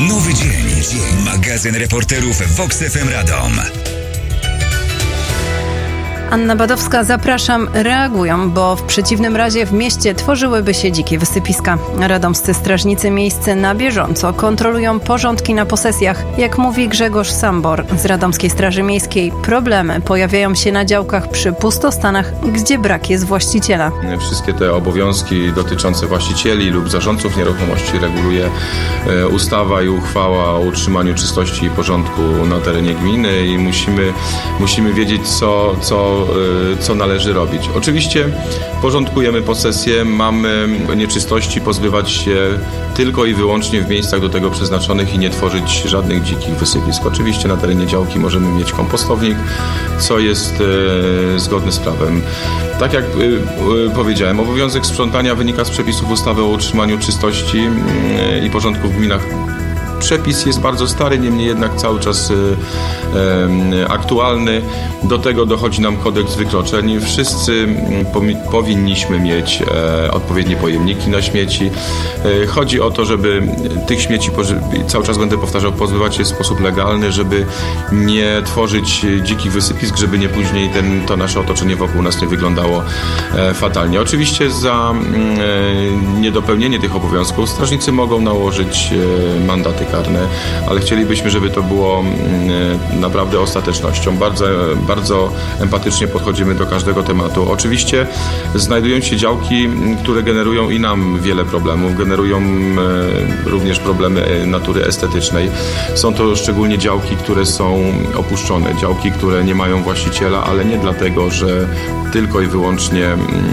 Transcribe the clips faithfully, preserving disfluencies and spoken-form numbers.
Nowy dzień. dzień. Magazyn reporterów Vox F M Radom. Anna Badowska, zapraszam. Reagują, bo w przeciwnym razie w mieście tworzyłyby się dzikie wysypiska. Radomscy strażnicy miejscy na bieżąco kontrolują porządki na posesjach. Jak mówi Grzegorz Sambor z Radomskiej Straży Miejskiej, problemy pojawiają się na działkach przy pustostanach, gdzie brak jest właściciela. Wszystkie te obowiązki dotyczące właścicieli lub zarządców nieruchomości reguluje ustawa i uchwała o utrzymaniu czystości i porządku na terenie gminy i musimy, musimy wiedzieć, co, co co należy robić. Oczywiście porządkujemy posesję, mamy nieczystości pozbywać się tylko i wyłącznie w miejscach do tego przeznaczonych i nie tworzyć żadnych dzikich wysypisk. Oczywiście na terenie działki możemy mieć kompostownik, co jest e, zgodne z prawem. Tak jak e, powiedziałem, obowiązek sprzątania wynika z przepisów ustawy o utrzymaniu czystości e, i porządku w gminach. Przepis jest bardzo stary, niemniej jednak cały czas y, y, aktualny. Do tego dochodzi nam kodeks wykroczeń. Wszyscy pomi- powinniśmy mieć e, odpowiednie pojemniki na śmieci. E, chodzi o to, żeby tych śmieci, poży- cały czas będę powtarzał, pozbywać się w sposób legalny, żeby nie tworzyć dzikich wysypisk, żeby nie później ten, to nasze otoczenie wokół nas nie wyglądało e, fatalnie. Oczywiście za e, niedopełnienie tych obowiązków strażnicy mogą nałożyć e, mandaty karne, ale chcielibyśmy, żeby to było naprawdę ostatecznością. Bardzo, bardzo empatycznie podchodzimy do każdego tematu. Oczywiście znajdują się działki, które generują i nam wiele problemów. Generują również problemy natury estetycznej. Są to szczególnie działki, które są opuszczone. Działki, które nie mają właściciela, ale nie dlatego, że tylko i wyłącznie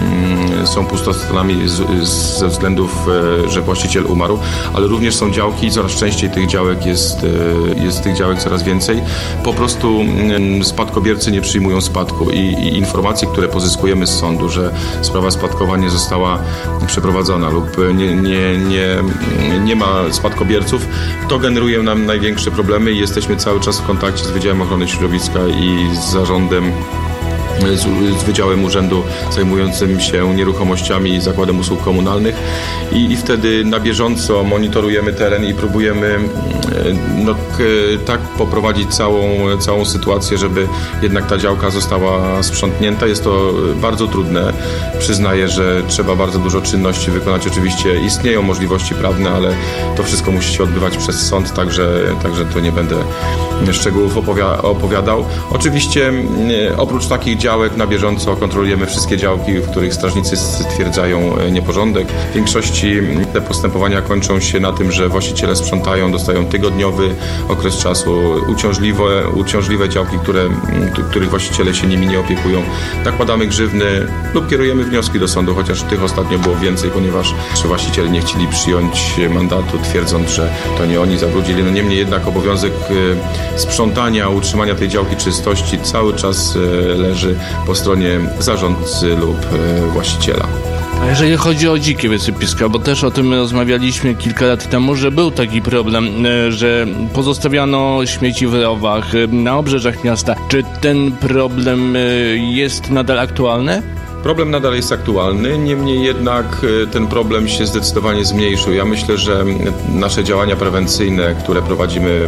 są pustostanami ze względów, że właściciel umarł, ale również są działki i coraz częściej tych działek jest, jest tych działek coraz więcej. Po prostu spadkobiercy nie przyjmują spadku i, i informacje, które pozyskujemy z sądu, że sprawa spadkowa nie została przeprowadzona lub nie, nie, nie, nie ma spadkobierców, to generuje nam największe problemy i jesteśmy cały czas w kontakcie z Wydziałem Ochrony Środowiska i z zarządem Z, z Wydziałem Urzędu zajmującym się nieruchomościami i Zakładem Usług Komunalnych i, i wtedy na bieżąco monitorujemy teren i próbujemy no, k, tak poprowadzić całą, całą sytuację, żeby jednak ta działka została sprzątnięta. Jest to bardzo trudne. Przyznaję, że trzeba bardzo dużo czynności wykonać. Oczywiście istnieją możliwości prawne, ale to wszystko musi się odbywać przez sąd, także, także to nie będę szczegółów opowi- opowiadał. Oczywiście oprócz takich działek na bieżąco kontrolujemy wszystkie działki, w których strażnicy stwierdzają nieporządek. W większości te postępowania kończą się na tym, że właściciele sprzątają, dostają tygodniowy okres czasu. Uciążliwe, uciążliwe działki, które, których właściciele się nimi nie opiekują, nakładamy grzywny lub kierujemy wnioski do sądu, chociaż tych ostatnio było więcej, ponieważ właściciele nie chcieli przyjąć mandatu, twierdząc, że to nie oni zabrudzili. No niemniej jednak obowiązek sprzątania, utrzymania tej działki czystości cały czas leży po stronie zarządcy lub właściciela. A jeżeli chodzi o dzikie wysypiska, bo też o tym rozmawialiśmy kilka lat temu, że był taki problem, że pozostawiano śmieci w rowach na obrzeżach miasta. Czy ten problem jest nadal aktualny? Problem nadal jest aktualny, niemniej jednak ten problem się zdecydowanie zmniejszył. Ja myślę, że nasze działania prewencyjne, które prowadzimy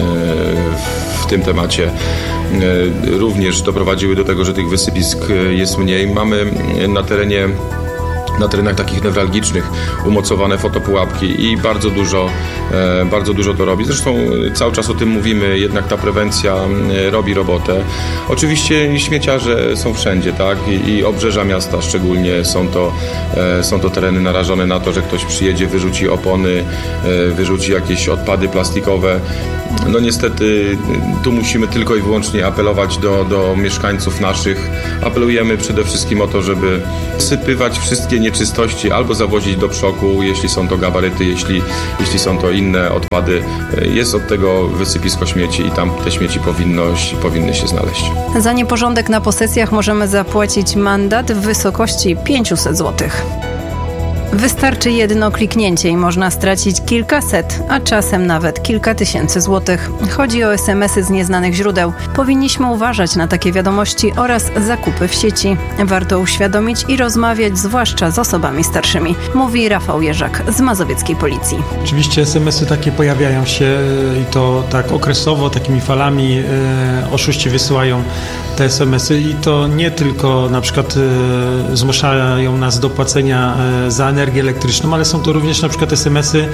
w tym temacie, również doprowadziły do tego, że tych wysypisk jest mniej. Mamy na terenie na terenach takich newralgicznych umocowane fotopułapki i bardzo dużo, e, bardzo dużo to robi. Zresztą cały czas o tym mówimy, jednak ta prewencja robi robotę. Oczywiście śmieciarze są wszędzie, tak? I, i obrzeża miasta szczególnie są to, e, są to tereny narażone na to, że ktoś przyjedzie, wyrzuci opony, e, wyrzuci jakieś odpady plastikowe. No niestety tu musimy tylko i wyłącznie apelować do, do mieszkańców naszych. Apelujemy przede wszystkim o to, żeby sypywać wszystkie nieczystości albo zawozić do przoku, jeśli są to gabaryty, jeśli, jeśli są to inne odpady. Jest od tego wysypisko śmieci i tam te śmieci powinno, powinny się znaleźć. Za nieporządek na posesjach możemy zapłacić mandat w wysokości pięćset złotych. Wystarczy jedno kliknięcie i można stracić kilkaset, a czasem nawet kilka tysięcy złotych. Chodzi o es em esy z nieznanych źródeł. Powinniśmy uważać na takie wiadomości oraz zakupy w sieci. Warto uświadomić i rozmawiać zwłaszcza z osobami starszymi, mówi Rafał Jerzak z mazowieckiej policji. Oczywiście es em esy takie pojawiają się i to tak okresowo, takimi falami e, oszuści wysyłają te es em esy i to nie tylko na przykład e, zmuszają nas do płacenia e, za energię elektryczną, ale są to również na przykład es em esy,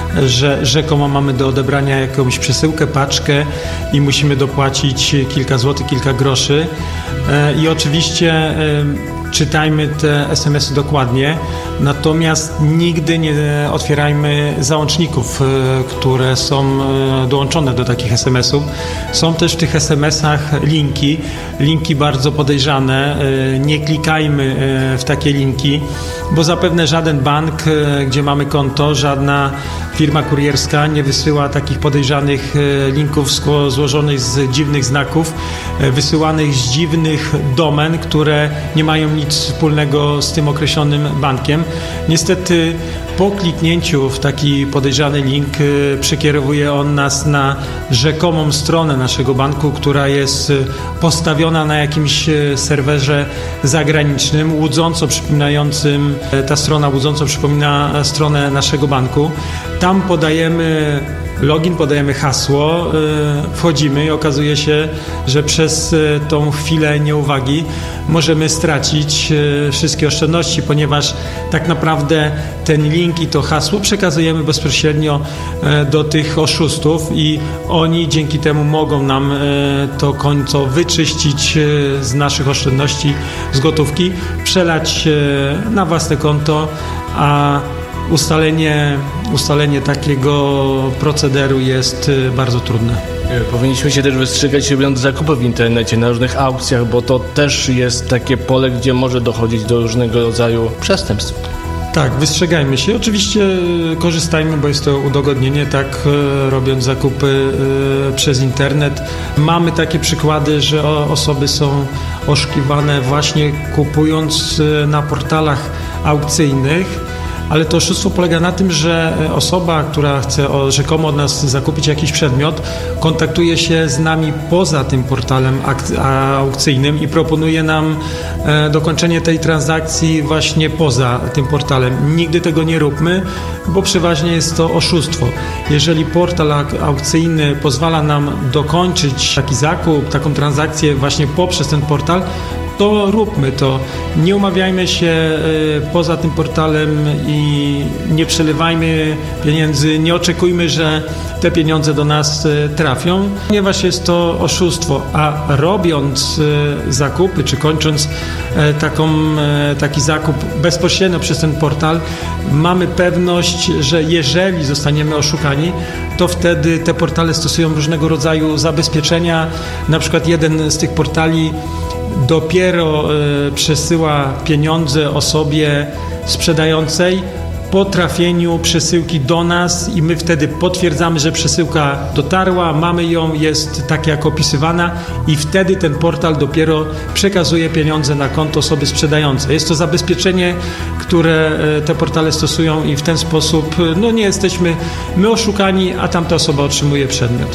że rzekomo mamy do odebrania jakąś przesyłkę, paczkę i musimy dopłacić kilka złotych, kilka groszy e, i oczywiście e, czytajmy te es em esy dokładnie, natomiast nigdy nie otwierajmy załączników, które są dołączone do takich es em esów. Są też w tych es em esach linki, linki bardzo podejrzane. Nie klikajmy w takie linki, bo zapewne żaden bank, gdzie mamy konto, żadna firma kurierska nie wysyła takich podejrzanych linków złożonych z dziwnych znaków, wysyłanych z dziwnych domen, które nie mają nic wspólnego z tym określonym bankiem. Niestety po kliknięciu w taki podejrzany link przekierowuje on nas na rzekomą stronę naszego banku, która jest postawiona na jakimś serwerze zagranicznym, łudząco przypominającym, ta strona łudząco przypomina stronę naszego banku. Tam podajemy login, podajemy hasło, wchodzimy i okazuje się, że przez tą chwilę nieuwagi możemy stracić wszystkie oszczędności, ponieważ tak naprawdę ten link i to hasło przekazujemy bezpośrednio do tych oszustów i oni dzięki temu mogą nam to konto wyczyścić z naszych oszczędności, z gotówki, przelać na własne konto, a Ustalenie, ustalenie takiego procederu jest bardzo trudne. Powinniśmy się też wystrzegać, robiąc zakupy w internecie, na różnych aukcjach, bo to też jest takie pole, gdzie może dochodzić do różnego rodzaju przestępstw. Tak, wystrzegajmy się. Oczywiście korzystajmy, bo jest to udogodnienie, tak, robiąc zakupy przez internet. Mamy takie przykłady, że osoby są oszukiwane właśnie kupując na portalach aukcyjnych. Ale to oszustwo polega na tym, że osoba, która chce rzekomo od nas zakupić jakiś przedmiot, kontaktuje się z nami poza tym portalem aukcyjnym i proponuje nam dokończenie tej transakcji właśnie poza tym portalem. Nigdy tego nie róbmy, bo przeważnie jest to oszustwo. Jeżeli portal aukcyjny pozwala nam dokończyć taki zakup, taką transakcję właśnie poprzez ten portal, to róbmy to. Nie umawiajmy się poza tym portalem i nie przelewajmy pieniędzy, nie oczekujmy, że te pieniądze do nas trafią, ponieważ jest to oszustwo, a robiąc zakupy, czy kończąc taką, taki zakup bezpośrednio przez ten portal, mamy pewność, że jeżeli zostaniemy oszukani, to wtedy te portale stosują różnego rodzaju zabezpieczenia. Na przykład jeden z tych portali dopiero y, przesyła pieniądze osobie sprzedającej po trafieniu przesyłki do nas i my wtedy potwierdzamy, że przesyłka dotarła, mamy ją, jest tak jak opisywana i wtedy ten portal dopiero przekazuje pieniądze na konto osoby sprzedającej. Jest to zabezpieczenie, które te portale stosują i w ten sposób no, nie jesteśmy my oszukani, a tamta osoba otrzymuje przedmiot.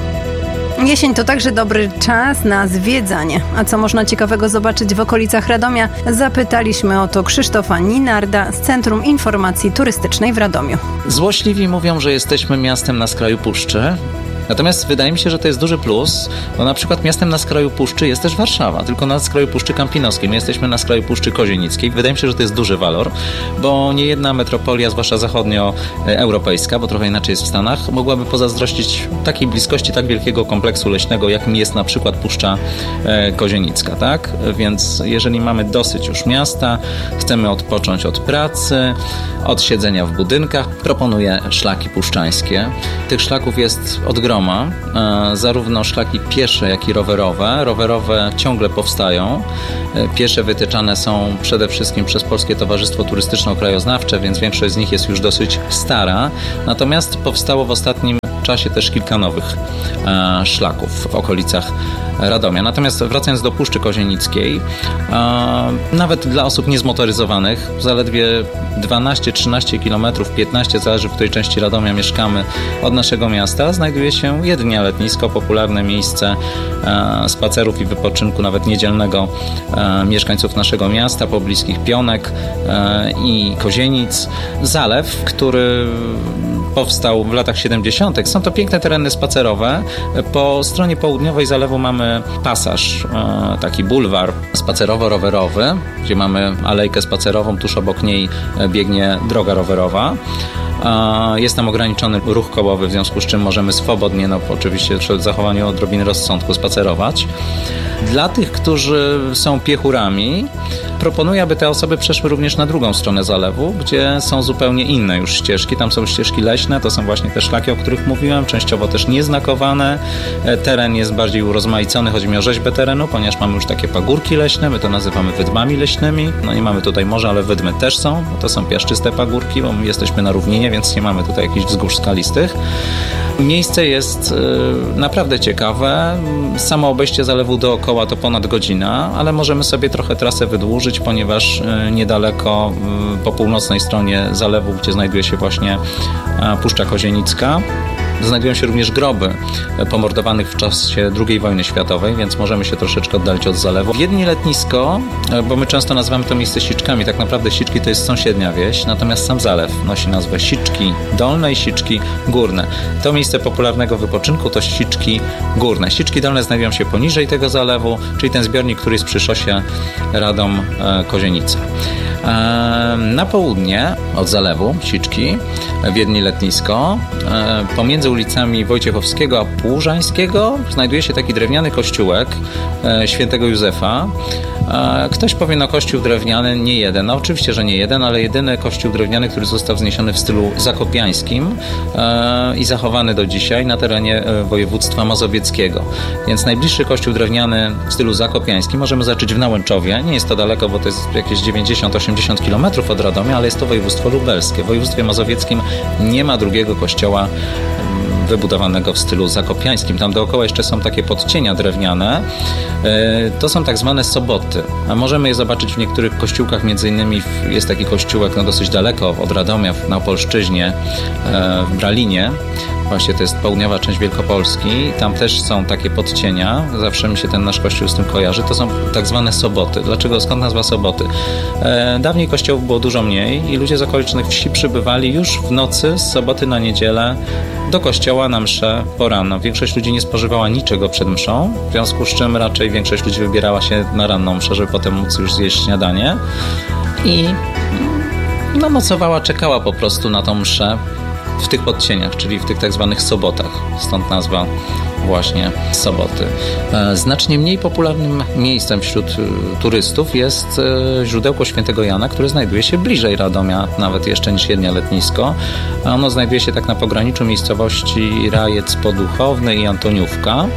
Jesień to także dobry czas na zwiedzanie. A co można ciekawego zobaczyć w okolicach Radomia? Zapytaliśmy o to Krzysztofa Ninarda z Centrum Informacji Turystycznej w Radomiu. Złośliwi mówią, że jesteśmy miastem na skraju puszczy. Natomiast wydaje mi się, że to jest duży plus, bo na przykład miastem na skraju puszczy jest też Warszawa, tylko na skraju Puszczy Kampinoskiej. My jesteśmy na skraju Puszczy Kozienickiej. Wydaje mi się, że to jest duży walor, bo nie jedna metropolia, zwłaszcza zachodnioeuropejska, bo trochę inaczej jest w Stanach, mogłaby pozazdrościć takiej bliskości tak wielkiego kompleksu leśnego, jakim jest na przykład Puszcza Kozienicka, tak? Więc jeżeli mamy dosyć już miasta, chcemy odpocząć od pracy, od siedzenia w budynkach, proponuję szlaki puszczańskie. Tych szlaków jest od groma, zarówno szlaki piesze, jak i rowerowe. Rowerowe ciągle powstają. Piesze wytyczane są przede wszystkim przez Polskie Towarzystwo Turystyczno-Krajoznawcze, więc większość z nich jest już dosyć stara. Natomiast powstało w ostatnim czasie też kilka nowych e, szlaków w okolicach Radomia. Natomiast wracając do Puszczy Kozienickiej, e, nawet dla osób niezmotoryzowanych, zaledwie dwanaście trzynaście kilometrów, piętnaście, zależy w której części Radomia mieszkamy, od naszego miasta, znajduje się jedynie letnisko, popularne miejsce e, spacerów i wypoczynku, nawet niedzielnego, e, mieszkańców naszego miasta, pobliskich Pionek e, i Kozienic. Zalew, który powstał w latach siedemdziesiątych. Są to piękne tereny spacerowe. Po stronie południowej zalewu mamy pasaż, taki bulwar spacerowo-rowerowy, gdzie mamy alejkę spacerową, tuż obok niej biegnie droga rowerowa. Jest tam ograniczony ruch kołowy, w związku z czym możemy swobodnie, no oczywiście przy zachowaniu odrobiny rozsądku, spacerować. Dla tych, którzy są piechurami, proponuję, aby te osoby przeszły również na drugą stronę zalewu, gdzie są zupełnie inne już ścieżki. Tam są ścieżki leśne, to są właśnie te szlaki, o których mówiłem, częściowo też nieznakowane. Teren jest bardziej urozmaicony, chodzi mi o rzeźbę terenu, ponieważ mamy już takie pagórki leśne, my to nazywamy wydmami leśnymi. No nie mamy tutaj morza, ale wydmy też są. To są piaszczyste pagórki, bo my jesteśmy na równinie, więc nie mamy tutaj jakichś wzgórz skalistych. Miejsce jest y, naprawdę ciekawe. Samo obejście zalewu dookoła to ponad godzina, ale możemy sobie trochę trasę wydłużyć, ponieważ y, niedaleko y, po północnej stronie zalewu, gdzie znajduje się właśnie y, Puszcza Kozienicka, znajdują się również groby pomordowanych w czasie drugiej wojny światowej, więc możemy się troszeczkę oddalić od zalewu. Wiedni letnisko, bo my często nazywamy to miejsce Siczkami, tak naprawdę Siczki to jest sąsiednia wieś, natomiast sam zalew nosi nazwę Siczki Dolne i Siczki Górne. To miejsce popularnego wypoczynku to Siczki Górne. Siczki Dolne znajdują się poniżej tego zalewu, czyli ten zbiornik, który jest przy szosie Radom-Kozienica. Na południe od zalewu Siczki, Wiedni letnisko, pomiędzy ulicami Wojciechowskiego a Płużańskiego znajduje się taki drewniany kościółek świętego Józefa. Ktoś powie, no kościół drewniany, nie jeden. No oczywiście, że nie jeden, ale jedyny kościół drewniany, który został wzniesiony w stylu zakopiańskim i zachowany do dzisiaj na terenie województwa mazowieckiego. Więc najbliższy kościół drewniany w stylu zakopiańskim możemy zacząć w Nałęczowie. Nie jest to daleko, bo to jest jakieś dziewięćdziesiąt osiemdziesiąt kilometrów od Radomia, ale jest to województwo lubelskie. W województwie mazowieckim nie ma drugiego kościoła wybudowanego w stylu zakopiańskim. Tam dookoła jeszcze są takie podcienia drewniane. To są tak zwane soboty. A możemy je zobaczyć w niektórych kościółkach, między innymi jest taki kościółek no dosyć daleko od Radomia, na Opolszczyźnie, w Bralinie. Właśnie to jest południowa część Wielkopolski. Tam też są takie podcienia. Zawsze mi się ten nasz kościół z tym kojarzy. To są tak zwane soboty. Dlaczego? Skąd nazwa soboty? E, dawniej kościołów było dużo mniej i ludzie z okolicznych wsi przybywali już w nocy z soboty na niedzielę do kościoła na mszę poranną. Większość ludzi nie spożywała niczego przed mszą, w związku z czym raczej większość ludzi wybierała się na ranną mszę, żeby potem móc już zjeść śniadanie. I no, nocowała, czekała po prostu na tą mszę w tych podcieniach, czyli w tych tak zwanych sobotach. Stąd nazwa właśnie soboty. Znacznie mniej popularnym miejscem wśród turystów jest źródełko Świętego Jana, które znajduje się bliżej Radomia, nawet jeszcze niż Wiednia letnisko. Ono znajduje się tak na pograniczu miejscowości Rajec Poduchowny i Antoniówka.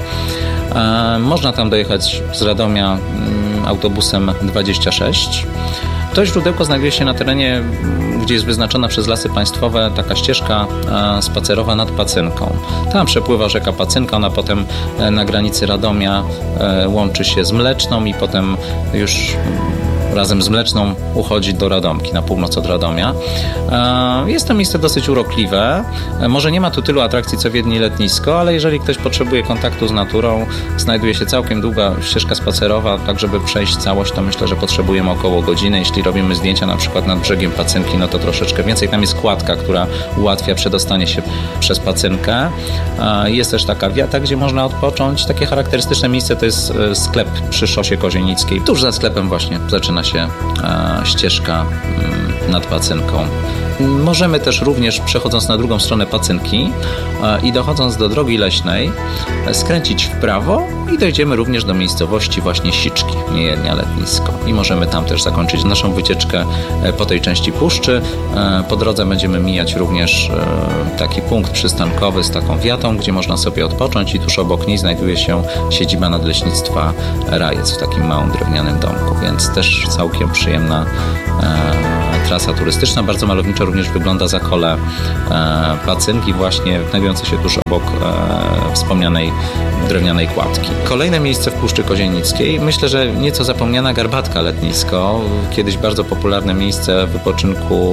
Można tam dojechać z Radomia autobusem dwadzieścia sześć. To źródełko znajduje się na terenie, gdzie jest wyznaczona przez Lasy Państwowe taka ścieżka spacerowa nad Pacynką. Tam przepływa rzeka Pacynka, ona potem na granicy Radomia łączy się z Mleczną i potem już razem z Mleczną uchodzi do Radomki, na północ od Radomia. Jest to miejsce dosyć urokliwe. Może nie ma tu tylu atrakcji co Wiedni letnisko, ale jeżeli ktoś potrzebuje kontaktu z naturą, znajduje się całkiem długa ścieżka spacerowa, tak żeby przejść całość, to myślę, że potrzebujemy około godziny. Jeśli robimy zdjęcia na przykład nad brzegiem Pacynki, no to troszeczkę więcej. Tam jest kładka, która ułatwia przedostanie się przez Pacynkę. Jest też taka wiata, gdzie można odpocząć. Takie charakterystyczne miejsce to jest sklep przy szosie Kozienickiej. Tuż za sklepem właśnie zaczyna się e, ścieżka m, nad Pacynką. Możemy też również, przechodząc na drugą stronę Pacynki e, i dochodząc do drogi leśnej, e, skręcić w prawo i dojdziemy również do miejscowości właśnie Siczki, Wiednia letnisko. I możemy tam też zakończyć naszą wycieczkę e, po tej części puszczy. E, po drodze będziemy mijać również e, taki punkt przystankowy z taką wiatą, gdzie można sobie odpocząć i tuż obok niej znajduje się siedziba Nadleśnictwa Rajec w takim małym drewnianym domku, więc też całkiem przyjemna e, trasa turystyczna. Bardzo malowniczo również wygląda zakole Placynki, właśnie znajdujące się tuż obok wspomnianej drewnianej kładki. Kolejne miejsce w Puszczy Kozienickiej, myślę, że nieco zapomniana Garbatka Letnisko, kiedyś bardzo popularne miejsce wypoczynku,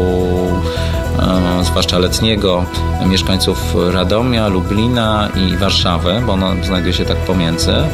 e, zwłaszcza letniego, mieszkańców Radomia, Lublina i Warszawy, bo ono znajduje się tak pomiędzy. E,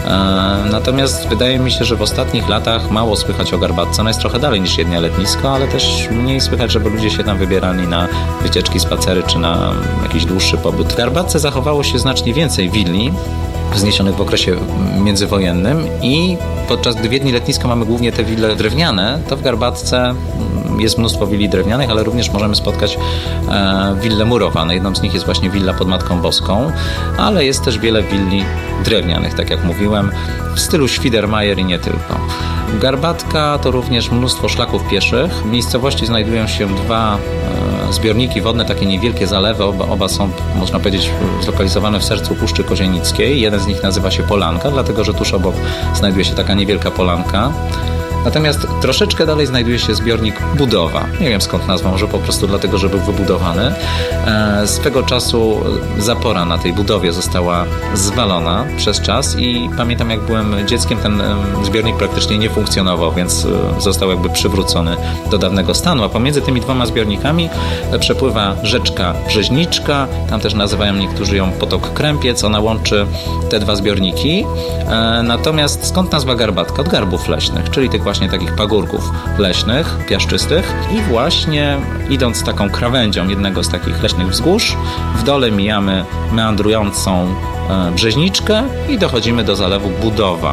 natomiast wydaje mi się, że w ostatnich latach mało słychać o Garbatce. Ona jest trochę dalej niż Jednia Letnisko, ale też mniej słychać, żeby ludzie się tam wybierali na wycieczki, spacery czy na jakiś dłuższy pobyt. W Garbatce zachowało się znacznie więcej willi wzniesionych w okresie międzywojennym i podczas gdy w Wiedni Letnisko mamy głównie te wille drewniane, to w Garbatce jest mnóstwo willi drewnianych, ale również możemy spotkać e, wille murowane. Jedną z nich jest właśnie willa pod Matką Boską, ale jest też wiele willi drewnianych, tak jak mówiłem, w stylu Świdermajer i nie tylko. Garbatka to również mnóstwo szlaków pieszych. W miejscowości znajdują się dwa e, zbiorniki wodne, takie niewielkie zalewy. Oba, oba są, można powiedzieć, zlokalizowane w sercu Puszczy Kozienickiej. Jeden z nich nazywa się Polanka, dlatego że tuż obok znajduje się taka niewielka polanka. Natomiast troszeczkę dalej znajduje się zbiornik Budowa. Nie wiem skąd nazwa, może po prostu dlatego, że był wybudowany. E, swego czasu zapora na tej budowie została zwalona przez czas i pamiętam, jak byłem dzieckiem, ten zbiornik praktycznie nie funkcjonował, więc został jakby przywrócony do dawnego stanu. A pomiędzy tymi dwoma zbiornikami przepływa rzeczka Brzeźniczka, tam też nazywają niektórzy ją Potok Krępiec. Ona łączy te dwa zbiorniki. E, natomiast skąd nazwa Garbatka? Od garbów leśnych, czyli tych właśnie takich pagórków leśnych, piaszczystych i właśnie idąc taką krawędzią jednego z takich leśnych wzgórz, w dole mijamy meandrującą e, Brzeźniczkę i dochodzimy do zalewu Budowa.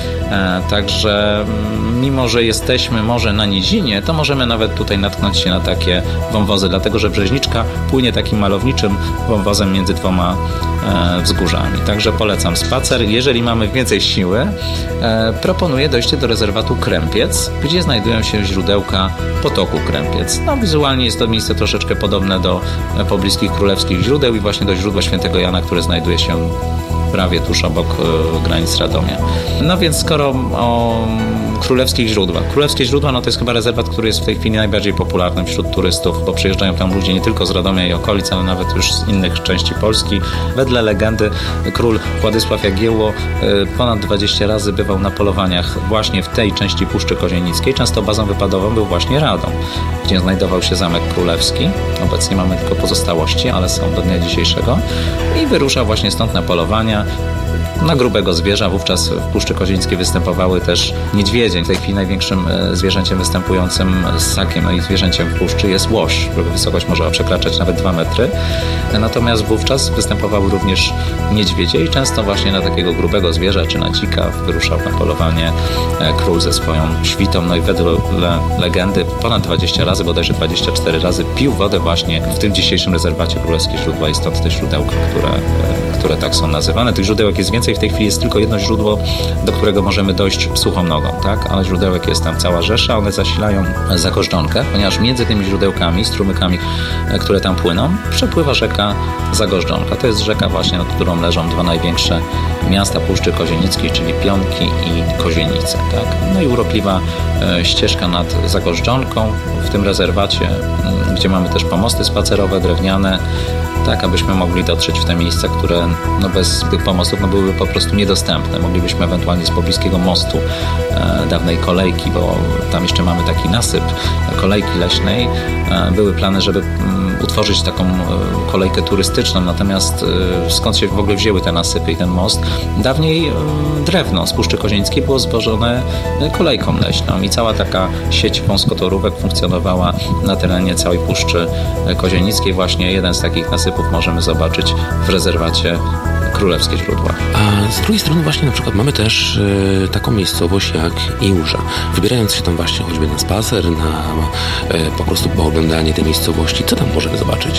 E, także mimo, że jesteśmy może na nizinie, to możemy nawet tutaj natknąć się na takie wąwozy, dlatego że Brzeźniczka płynie takim malowniczym wąwozem między dwoma e, wzgórzami. Także polecam spacer. Jeżeli mamy więcej siły, e, proponuję dojście do rezerwatu Krępiec, gdzie znajdują się źródełka potoku Krępiec. No, wizualnie jest to miejsce troszeczkę podobne do e, pobliskich królewskich źródeł i właśnie do źródła Świętego Jana, które znajduje się prawie tuż obok e, granic Radomia. No więc skoro o królewskich źródłach. Królewskie źródła no to jest chyba rezerwat, który jest w tej chwili najbardziej popularny wśród turystów, bo przyjeżdżają tam ludzie nie tylko z Radomia i okolic, ale nawet już z innych części Polski. Wedle legendy król Władysław Jagiełło ponad dwadzieścia razy bywał na polowaniach właśnie w tej części Puszczy Kozienickiej. Często bazą wypadową był właśnie Radom, gdzie znajdował się Zamek Królewski. Obecnie mamy tylko pozostałości, ale są do dnia dzisiejszego. I wyruszał właśnie stąd na polowania na grubego zwierza. Wówczas w Puszczy Kozienickiej występowały też niedźwiedzie. W tej chwili największym zwierzęciem występującym ssakiem, no i zwierzęciem w puszczy jest łoś, którego wysokość może przekraczać nawet dwa metry. Natomiast wówczas występowały również niedźwiedzie i często właśnie na takiego grubego zwierza czy na dzika wyruszał na polowanie król ze swoją świtą. No i wedle legendy ponad dwadzieścia razy, bodajże dwadzieścia cztery razy pił wodę właśnie w tym dzisiejszym rezerwacie Królewskie Źródła i stąd te źródełka, które, które tak są nazywane. Tych źródełek jest więcej. W tej chwili jest tylko jedno źródło, do którego możemy dojść suchą nogą, tak? Ale źródełek jest tam cała rzesza, one zasilają Zagorzdzonkę, ponieważ między tymi źródełkami, strumykami, które tam płyną, przepływa rzeka Zagorzdzonka. To jest rzeka właśnie, nad którą leżą dwa największe miasta Puszczy Kozienickiej, czyli Pionki i Kozienice, tak? No i urokliwa e, ścieżka nad Zagorzdzonką w tym rezerwacie, m, gdzie mamy też pomosty spacerowe, drewniane, tak abyśmy mogli dotrzeć w te miejsca, które no bez tych pomostów no byłyby po prostu niedostępne. Moglibyśmy ewentualnie z pobliskiego mostu e, dawnej kolejki, bo tam jeszcze mamy taki nasyp kolejki leśnej. E, były plany, żeby m, utworzyć taką e, kolejkę turystyczną, natomiast e, skąd się w ogóle wzięły te nasypy i ten most? Dawniej e, drewno z Puszczy Kozienickiej było zwożone kolejką leśną i cała taka sieć wąskotorówek funkcjonowała na terenie całej Puszczy Kozienickiej. Właśnie jeden z takich nasypów możemy zobaczyć w rezerwacie Królewskie Źródła. A z drugiej strony właśnie na przykład mamy też e, taką miejscowość jak Iłża. Wybierając się tam właśnie choćby na spacer, na e, po prostu pooglądanie tej miejscowości, co tam możemy zobaczyć?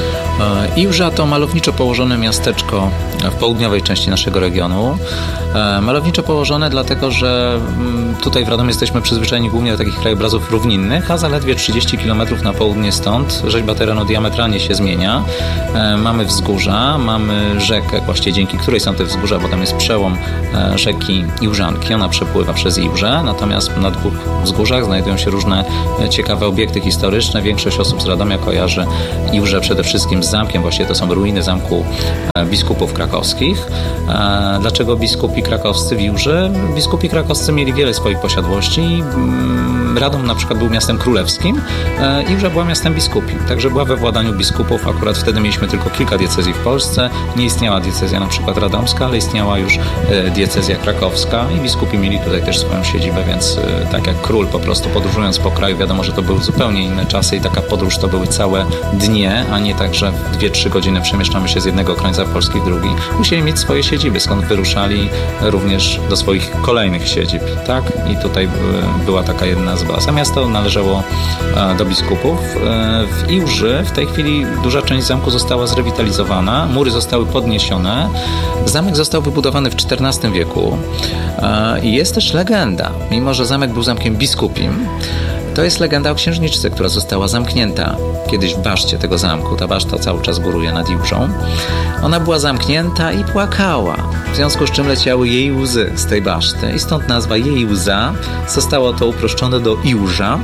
Iłża to malowniczo położone miasteczko w południowej części naszego regionu. Malowniczo położone dlatego, że tutaj w Radomiu jesteśmy przyzwyczajeni głównie do takich krajobrazów równinnych, a zaledwie trzydzieści kilometrów na południe stąd rzeźba terenu diametralnie się zmienia. Mamy wzgórza, mamy rzekę właściwie dzięki której są te wzgórza, bo tam jest przełom rzeki Iłżanki. Ona przepływa przez Iłżę, natomiast na dwóch wzgórzach znajdują się różne ciekawe obiekty historyczne. Większość osób z Radomia kojarzy Iłżę przede wszystkim z zamkiem. Właściwie to są ruiny zamku biskupów krakowskich. Dlaczego biskupi krakowscy w Iłży? Biskupi krakowscy mieli wiele swoich posiadłości. Radom na przykład był miastem królewskim, Iłża była miastem biskupim, także była we władaniu biskupów. Akurat wtedy mieliśmy tylko kilka diecezji w Polsce. Nie istniała diecezja na przykład radomska, ale istniała już diecezja krakowska i biskupi mieli tutaj też swoją siedzibę, więc tak jak król po prostu podróżując po kraju, wiadomo, że to były zupełnie inne czasy i taka podróż to były całe dnie, a nie tak, że w dwie trzy godziny przemieszczamy się z jednego krańca Polski w drugi. Musieli mieć swoje siedziby, skąd wyruszali również do swoich kolejnych siedzib, tak? I tutaj była taka jedna z baz. A miasto należało do biskupów. W Iłży w tej chwili duża część zamku została zrewitalizowana, mury zostały podniesione. Zamek został wybudowany w czternastym wieku i jest też legenda, mimo że zamek był zamkiem biskupim, to jest legenda o księżniczce, która została zamknięta kiedyś w baszcie tego zamku. Ta baszta cały czas góruje nad Iłżą. Ona była zamknięta i płakała, w związku z czym leciały jej łzy z tej baszty i stąd nazwa jej łza. Zostało to uproszczone do Iłża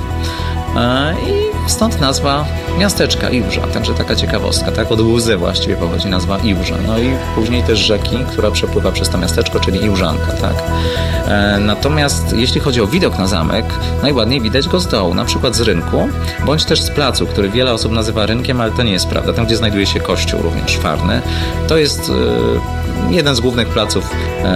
i stąd nazwa miasteczka Iłża. Także taka ciekawostka, tak? Od łzy właściwie pochodzi nazwa Iłża. No i później też rzeki, która przepływa przez to miasteczko, czyli Iłżanka, tak? E, natomiast jeśli chodzi o widok na zamek, najładniej widać go z dołu, na przykład z rynku, bądź też z placu, który wiele osób nazywa rynkiem, ale to nie jest prawda. Tam, gdzie znajduje się kościół również farny, to jest e, jeden z głównych placów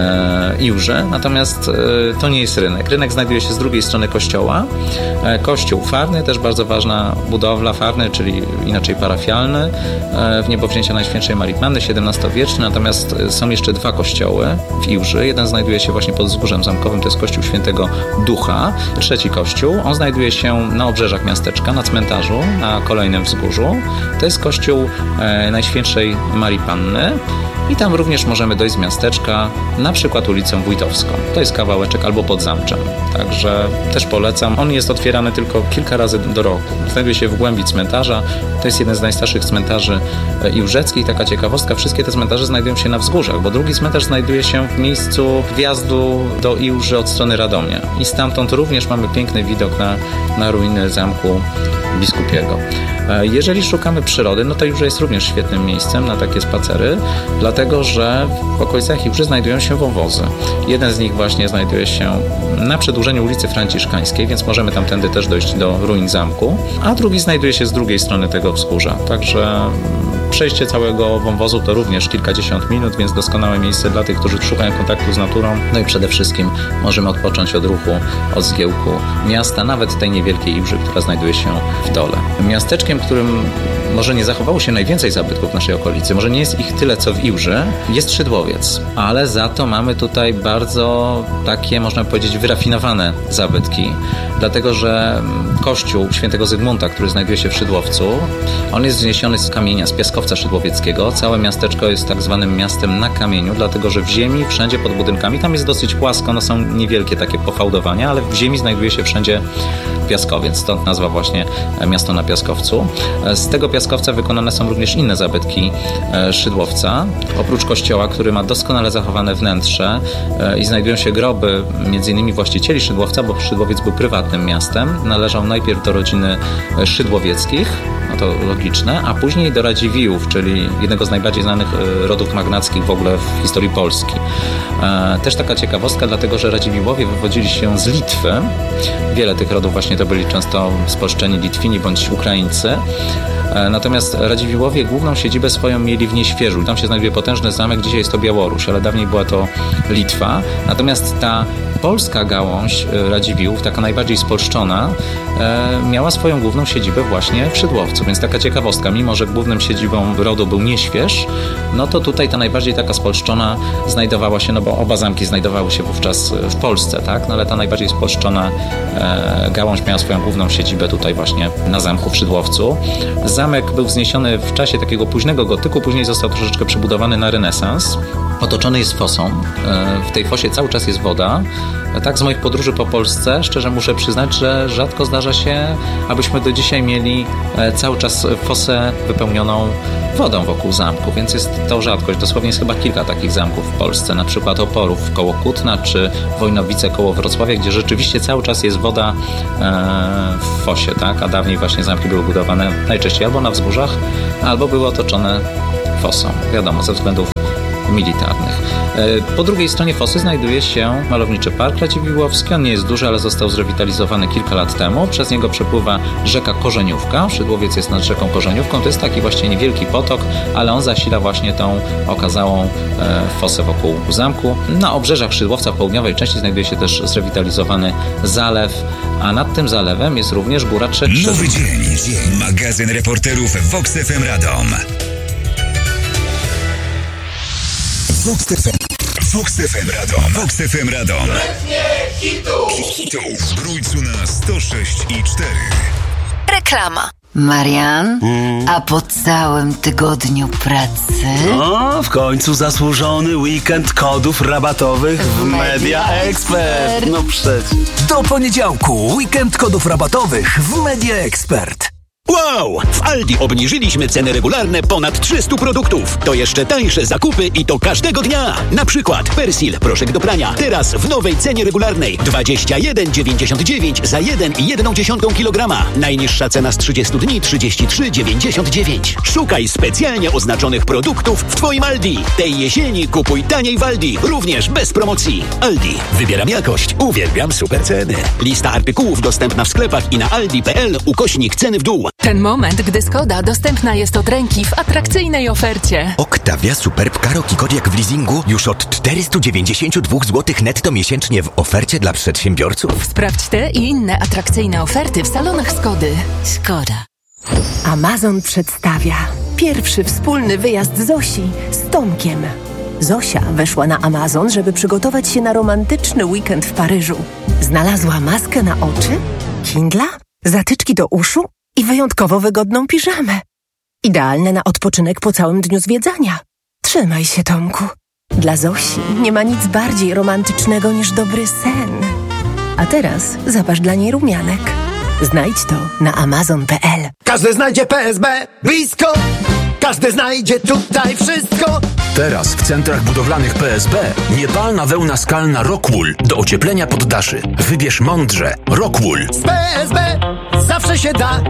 e, Iłży, natomiast e, to nie jest rynek. Rynek znajduje się z drugiej strony kościoła. E, kościół farny, też bardzo ważna budowla, farny, czyli inaczej parafialny, e, w niebowzięcia Najświętszej Marii Panny, siedemnastowieczny, natomiast są jeszcze dwa kościoły w Iłży. Jeden znajduje się właśnie pod wzgórzem zamkowym, to jest kościół Świętego Ducha. Trzeci kościół, on znajduje się na obrzeżach miasteczka, na cmentarzu, na kolejnym wzgórzu. To jest kościół e, Najświętszej Marii Panny. I tam również możemy dojść z miasteczka, na przykład ulicą Wójtowską. To jest kawałeczek albo pod Zamczem. Także też polecam. On jest otwierany tylko kilka razy do roku. Znajduje się w głębi cmentarza. To jest jeden z najstarszych cmentarzy iłżeckich. Taka ciekawostka, wszystkie te cmentarze znajdują się na wzgórzach, bo drugi cmentarz znajduje się w miejscu wjazdu do Iłży od strony Radomia. I stamtąd również mamy piękny widok na, na ruiny zamku biskupiego. Jeżeli szukamy przyrody, no to Iłża jest również świetnym miejscem na takie spacery, dlatego że w okolicach Iłży znajdują się wąwozy. Jeden z nich właśnie znajduje się na przedłużeniu ulicy Franciszkańskiej, więc możemy tamtędy też dojść do ruin zamku, a drugi znajduje się z drugiej strony tego wzgórza. Także przejście całego wąwozu to również kilkadziesiąt minut, więc doskonałe miejsce dla tych, którzy szukają kontaktu z naturą. No i przede wszystkim możemy odpocząć od ruchu, od zgiełku miasta, nawet tej niewielkiej Iłży, która znajduje się w dole. Miasteczkiem, w którym może nie zachowało się najwięcej zabytków w naszej okolicy, może nie jest ich tyle, co w Iłży, jest Szydłowiec. Ale za to mamy tutaj bardzo takie, można powiedzieć, wyrafinowane zabytki, dlatego że kościół świętego Zygmunta, który znajduje się w Szydłowcu, on jest wzniesiony z kamienia, z piaskowca szydłowieckiego. Całe miasteczko jest tak zwanym miastem na kamieniu, dlatego że w ziemi, wszędzie pod budynkami, tam jest dosyć płasko, no są niewielkie takie pofałdowania, ale w ziemi znajduje się wszędzie piaskowiec, stąd nazwa właśnie miasto na piaskowcu. Z tego piaskowca wykonane są również inne zabytki Szydłowca. Oprócz kościoła, który ma doskonale zachowane wnętrze i znajdują się groby między innymi właścicieli Szydłowca, bo Szydłowiec był prywatnym miastem. Należał najpierw do rodziny Szydłowieckich, no to logiczne, a później do Radziwiłłów, czyli jednego z najbardziej znanych rodów magnackich w ogóle w historii Polski. Też taka ciekawostka, dlatego że Radziwiłłowie wywodzili się z Litwy. Wiele tych rodów właśnie to byli często spolszczeni Litwini bądź Ukraińcy. Natomiast Radziwiłłowie główną siedzibę swoją mieli w Nieświeżu. Tam się znajduje potężny zamek, dzisiaj jest to Białoruś, ale dawniej była to Litwa. Natomiast ta polska gałąź Radziwiłłów, taka najbardziej spolszczona, miała swoją główną siedzibę właśnie w Szydłowcu. Więc taka ciekawostka, mimo że główną siedzibą rodu był Nieśwież, no to tutaj ta najbardziej taka spolszczona znajdowała się, no bo oba zamki znajdowały się wówczas w Polsce, tak? No ale ta najbardziej spolszczona gałąź miała swoją główną siedzibę tutaj właśnie na zamku w Szydłowcu. Zamek był wzniesiony w czasie takiego późnego gotyku, później został troszeczkę przebudowany na renesans. otoczony jest fosą. W tej fosie cały czas jest woda. Tak z moich podróży po Polsce, szczerze muszę przyznać, że rzadko zdarza się, abyśmy do dzisiaj mieli cały czas fosę wypełnioną wodą wokół zamku, więc jest to rzadkość. Dosłownie jest chyba kilka takich zamków w Polsce, na przykład Oporów koło Kutna, czy Wojnowice koło Wrocławia, gdzie rzeczywiście cały czas jest woda w fosie, tak? A dawniej właśnie zamki były budowane najczęściej albo na wzgórzach, albo były otoczone fosą, wiadomo, ze względów militarnych. Po drugiej stronie fosy znajduje się malowniczy park Radziwiłłowski. On nie jest duży, ale został zrewitalizowany kilka lat temu. Przez niego przepływa rzeka Korzeniówka. Szydłowiec jest nad rzeką Korzeniówką. To jest taki właśnie niewielki potok, ale on zasila właśnie tą okazałą fosę wokół zamku. Na obrzeżach Szydłowca południowej części znajduje się też zrewitalizowany zalew, a nad tym zalewem jest również Góra Trzech Krzyżów. Nowy dzień, dzień. Magazyn reporterów Vox F M Radom. Vox F M. Vox F M Radom. Vox F M Radom. Hitów. Hitów. W Grójcu na sto sześć i cztery. Reklama. Marian, hmm. a po całym tygodniu pracy? No, w końcu zasłużony weekend kodów rabatowych w, w Media Expert. No przecież. Do poniedziałku weekend kodów rabatowych w Media Expert. Wow! W Aldi obniżyliśmy ceny regularne ponad trzystu produktów. To jeszcze tańsze zakupy i to każdego dnia. Na przykład Persil, proszek do prania. Teraz w nowej cenie regularnej dwadzieścia jeden dziewięćdziesiąt dziewięć za jeden i jedną dziesiątą kilograma. Najniższa cena z trzydziestu dni trzydzieści trzy dziewięćdziesiąt dziewięć. Szukaj specjalnie oznaczonych produktów w Twoim Aldi. Tej jesieni kupuj taniej w Aldi, również bez promocji. Aldi. Wybieram jakość. Uwielbiam super ceny. Lista artykułów dostępna w sklepach i na aldi kropka p l ukośnik ceny w dół. Ten moment, gdy Skoda dostępna jest od ręki w atrakcyjnej ofercie. Octavia Superb Karoki Kodiaq w leasingu już od czterysta dziewięćdziesiąt dwa złote netto miesięcznie w ofercie dla przedsiębiorców. Sprawdź te i inne atrakcyjne oferty w salonach Skody. Skoda. Amazon przedstawia pierwszy wspólny wyjazd Zosi z Tomkiem. Zosia weszła na Amazon, żeby przygotować się na romantyczny weekend w Paryżu. Znalazła maskę na oczy, Kindla, zatyczki do uszu i wyjątkowo wygodną piżamę. Idealne na odpoczynek po całym dniu zwiedzania. Trzymaj się, Tomku. Dla Zosi nie ma nic bardziej romantycznego niż dobry sen. A teraz zapasz dla niej rumianek. Znajdź to na amazon kropka p l. Każdy znajdzie P S B blisko. Każdy znajdzie tutaj wszystko. Teraz w centrach budowlanych P S B niepalna wełna skalna Rockwool do ocieplenia poddaszy. Wybierz mądrze. Rockwool. Z P S B zawsze się da.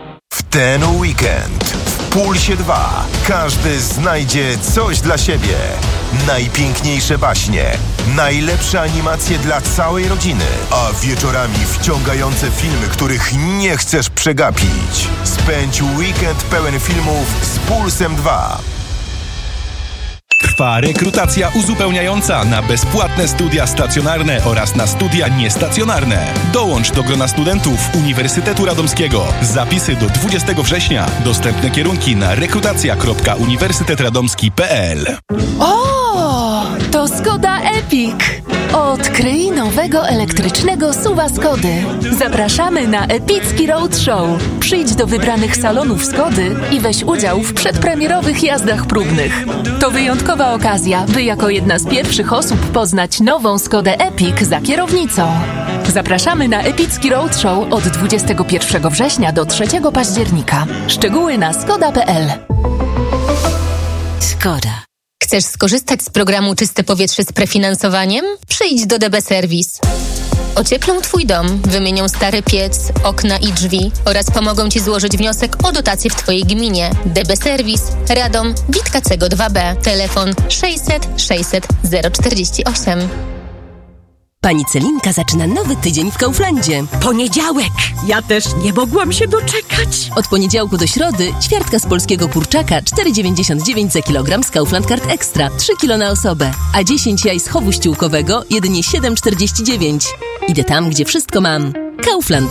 W ten weekend w Pulsie dwa każdy znajdzie coś dla siebie. Najpiękniejsze baśnie, najlepsze animacje dla całej rodziny, a wieczorami wciągające filmy, których nie chcesz przegapić. Spędź weekend pełen filmów z Pulsem dwa. Trwa rekrutacja uzupełniająca na bezpłatne studia stacjonarne oraz na studia niestacjonarne. Dołącz do grona studentów Uniwersytetu Radomskiego. Zapisy do dwudziestego września. Dostępne kierunki na rekrutacja kropka uniwersytet radomski kropka p l. O, to Skoda Epic. Odkryj nowego elektrycznego suwa Skody. Zapraszamy na epicki roadshow. Przyjdź do wybranych salonów Skody i weź udział w przedpremierowych jazdach próbnych. To wyjątkowa okazja, by jako jedna z pierwszych osób poznać nową Skodę Epic za kierownicą. Zapraszamy na epicki roadshow od dwudziestego pierwszego września do trzeciego października. Szczegóły na skoda kropka p l. Skoda. Chcesz skorzystać z programu Czyste Powietrze z prefinansowaniem? Przyjdź do D B Service. Ocieplą Twój dom, wymienią stary piec, okna i drzwi oraz pomogą Ci złożyć wniosek o dotację w Twojej gminie. D B Service, Radom, Witkacego dwa B, telefon sześćset sześćset zero czterdzieści osiem. Pani Celinka zaczyna nowy tydzień w Kauflandzie. Poniedziałek! Ja też nie mogłam się doczekać. Od poniedziałku do środy ćwiartka z polskiego kurczaka cztery dziewięćdziesiąt dziewięć za kilogram z Kaufland Card Extra, trzy kilo na osobę, a dziesięć jaj z chowu ściółkowego jedynie siedem czterdzieści dziewięć. Idę tam, gdzie wszystko mam. Kaufland.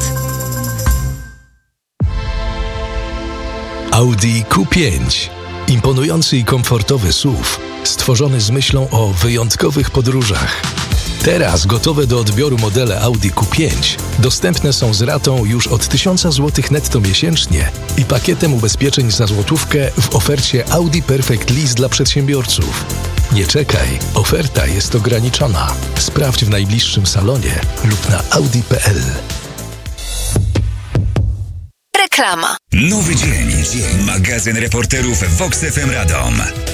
Audi Q pięć. Imponujący i komfortowy S U V, stworzony z myślą o wyjątkowych podróżach. Teraz gotowe do odbioru modele Audi Q pięć dostępne są z ratą już od tysiąc złotych netto miesięcznie i pakietem ubezpieczeń za złotówkę w ofercie Audi Perfect Lease dla przedsiębiorców. Nie czekaj, oferta jest ograniczona. Sprawdź w najbliższym salonie lub na audi kropka p l. Reklama. Nowy dzień. dzień. Magazyn reporterów Vox F M Radom.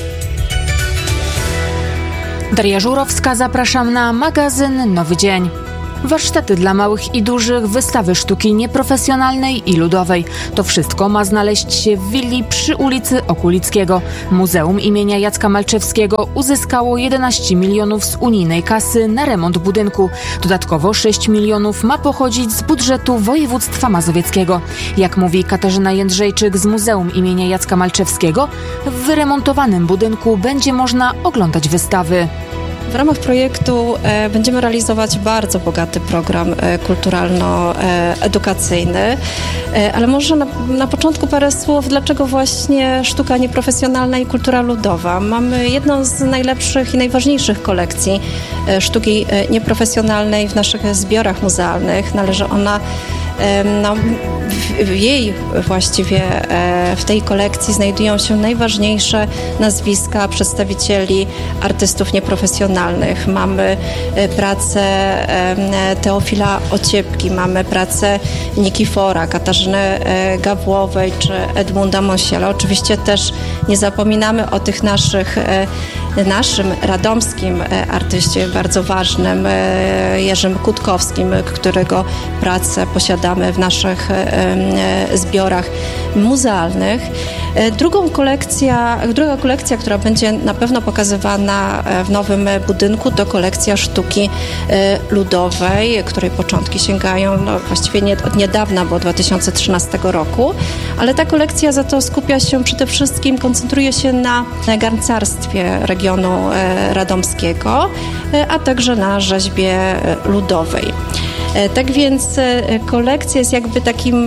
Daria Żurowska, zapraszam na magazyn Nowy Dzień. Warsztaty dla małych i dużych, wystawy sztuki nieprofesjonalnej i ludowej. To wszystko ma znaleźć się w willi przy ulicy Okulickiego. Muzeum imienia Jacka Malczewskiego uzyskało jedenaście milionów z unijnej kasy na remont budynku. Dodatkowo sześć milionów ma pochodzić z budżetu województwa mazowieckiego. Jak mówi Katarzyna Jędrzejczyk z Muzeum imienia Jacka Malczewskiego, w wyremontowanym budynku będzie można oglądać wystawy. W ramach projektu e, będziemy realizować bardzo bogaty program e, kulturalno-edukacyjny, e, ale może na, na początku parę słów, dlaczego właśnie sztuka nieprofesjonalna i kultura ludowa. Mamy jedną z najlepszych i najważniejszych kolekcji e, sztuki e, nieprofesjonalnej w naszych zbiorach muzealnych. Należy ona No, w jej właściwie w tej kolekcji znajdują się najważniejsze nazwiska przedstawicieli artystów nieprofesjonalnych. Mamy pracę Teofila Ociepki, mamy pracę Nikifora, Katarzyny Gawłowej czy Edmunda Monsiela. Oczywiście też nie zapominamy o tych naszych naszym radomskim artyście bardzo ważnym, Jerzym Kutkowskim, którego pracę posiadamy w naszych zbiorach muzealnych. Drugą kolekcja, druga kolekcja, która będzie na pewno pokazywana w nowym budynku, to kolekcja sztuki ludowej, której początki sięgają no, właściwie nie, od niedawna, bo dwa tysiące trzynastego roku, ale ta kolekcja za to skupia się przede wszystkim, koncentruje się na garncarstwie regionu radomskiego, a także na rzeźbie ludowej. Tak więc kolekcja jest jakby takim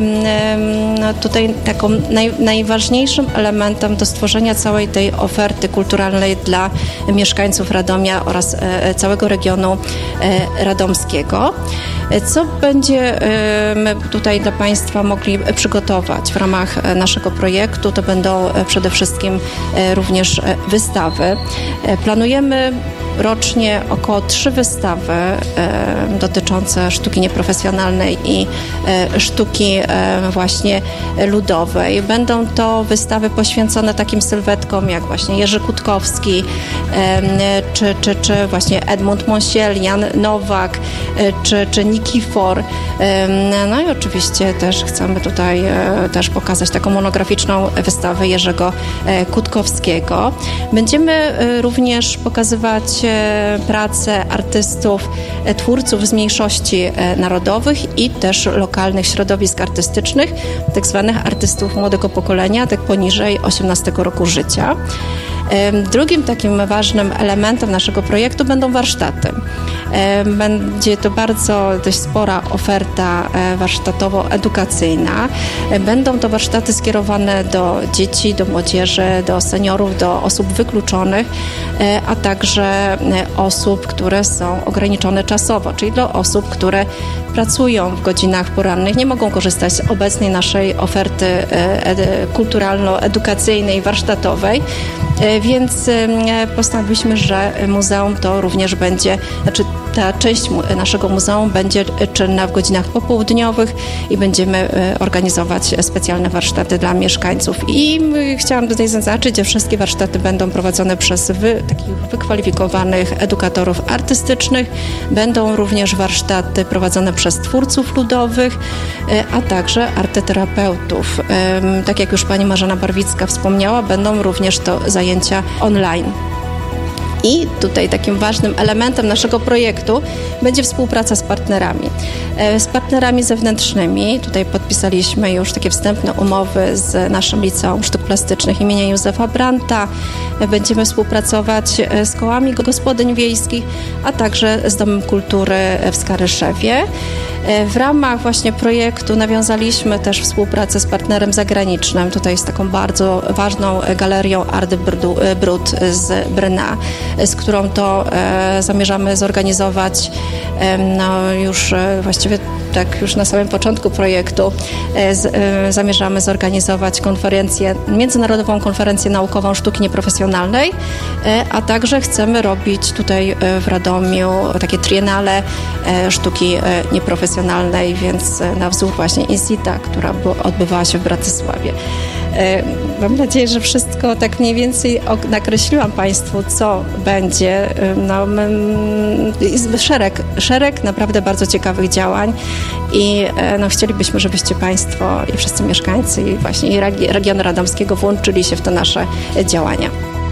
tutaj taką naj, najważniejszym elementem do stworzenia całej tej oferty kulturalnej dla mieszkańców Radomia oraz całego regionu radomskiego. Co będziemy tutaj dla Państwa mogli przygotować w ramach naszego projektu? To będą przede wszystkim również wystawy. Planujemy rocznie około trzy wystawy e, dotyczące sztuki nieprofesjonalnej i e, sztuki e, właśnie ludowej. Będą to wystawy poświęcone takim sylwetkom jak właśnie Jerzy Kutkowski, e, czy, czy, czy właśnie Edmund Monsiel, Jan Nowak, e, czy, czy Nikifor. E, no i oczywiście też chcemy tutaj e, też pokazać taką monograficzną wystawę Jerzego e, Kutkowskiego. Będziemy e, również pokazywać pracę artystów, twórców z mniejszości narodowych i też lokalnych środowisk artystycznych, tak zwanych artystów młodego pokolenia, tak poniżej osiemnastego roku życia. Drugim takim ważnym elementem naszego projektu będą warsztaty. Będzie to bardzo dość spora oferta warsztatowo-edukacyjna. Będą to warsztaty skierowane do dzieci, do młodzieży, do seniorów, do osób wykluczonych, a także osób, które są ograniczone czasowo, czyli dla osób, które pracują w godzinach porannych, nie mogą korzystać z obecnej naszej oferty kulturalno-edukacyjnej, warsztatowej, więc postanowiliśmy, że muzeum to również będzie, znaczy ta część naszego muzeum będzie czynna w godzinach popołudniowych i będziemy organizować specjalne warsztaty dla mieszkańców. I chciałam tutaj zaznaczyć, że wszystkie warsztaty będą prowadzone przez wy, takich wykwalifikowanych edukatorów artystycznych. Będą również warsztaty prowadzone przez twórców ludowych, a także arteterapeutów. Tak jak już pani Marzena Barwicka wspomniała, będą również to zajęcia online. I tutaj takim ważnym elementem naszego projektu będzie współpraca z partnerami. Z partnerami zewnętrznymi. Tutaj podpisaliśmy już takie wstępne umowy z naszym Liceum Sztuk Plastycznych imienia Józefa Brandta. Będziemy współpracować z kołami gospodyń wiejskich, a także z Domem Kultury w Skaryszewie. W ramach właśnie projektu nawiązaliśmy też współpracę z partnerem zagranicznym. Tutaj z taką bardzo ważną galerią Art Brut z Brna. z którą to zamierzamy zorganizować no już właściwie tak już na samym początku projektu zamierzamy zorganizować konferencję, międzynarodową konferencję naukową sztuki nieprofesjonalnej, a także chcemy robić tutaj w Radomiu takie triennale sztuki nieprofesjonalnej, więc na wzór właśnie INSITA, która odbywała się w Bratysławie. Mam nadzieję, że wszystko tak mniej więcej nakreśliłam Państwu, co będzie. No, jest szereg, szereg naprawdę bardzo ciekawych działań i no, chcielibyśmy, żebyście Państwo i wszyscy mieszkańcy i właśnie i regionu radomskiego włączyli się w te nasze działania.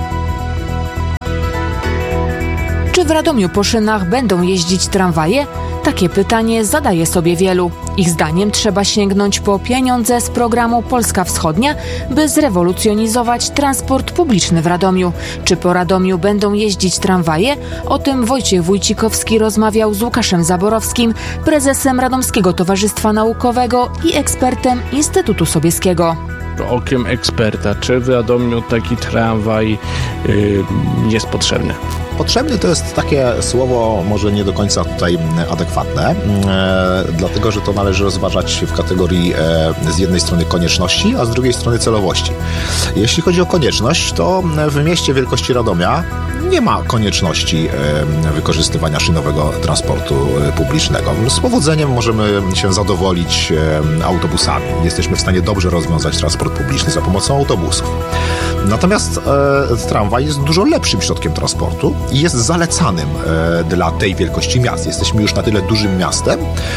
Czy w Radomiu po szynach będą jeździć tramwaje? Takie pytanie zadaje sobie wielu. Ich zdaniem trzeba sięgnąć po pieniądze z programu Polska Wschodnia, by zrewolucjonizować transport publiczny w Radomiu. Czy po Radomiu będą jeździć tramwaje? O tym Wojciech Wójcikowski rozmawiał z Łukaszem Zaborowskim, prezesem Radomskiego Towarzystwa Naukowego i ekspertem Instytutu Sobieskiego. Okiem eksperta, czy w Radomiu taki tramwaj yy, jest potrzebny? Potrzebny to jest takie słowo może nie do końca tutaj adekwatne, e, dlatego że to należy rozważać w kategorii e, z jednej strony konieczności, a z drugiej strony celowości. Jeśli chodzi o konieczność, to w mieście wielkości Radomia nie ma konieczności e, wykorzystywania szynowego transportu e, publicznego. Z powodzeniem możemy się zadowolić e, autobusami. Jesteśmy w stanie dobrze rozwiązać transport publiczny za pomocą autobusów. Natomiast e, tramwaj jest dużo lepszym środkiem transportu i jest zalecanym e, dla tej wielkości miast. Jesteśmy już na tyle dużym miastem,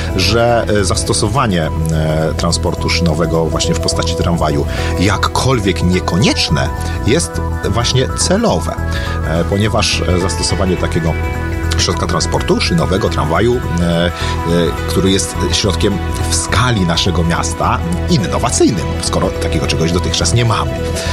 że e, zastosowanie e, transportu szynowego właśnie w postaci tramwaju, jakkolwiek niekonieczne, jest właśnie celowe, e, ponieważ e, zastosowanie takiego środka transportu szynowego, tramwaju, e, e, który jest środkiem w skali naszego miasta innowacyjnym, skoro takiego czegoś dotychczas nie mamy.